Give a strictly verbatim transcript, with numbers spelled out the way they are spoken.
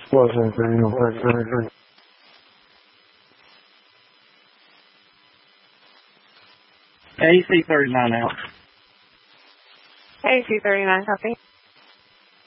Wasn't very good. A C thirty-nine out. A C thirty-nine, copy.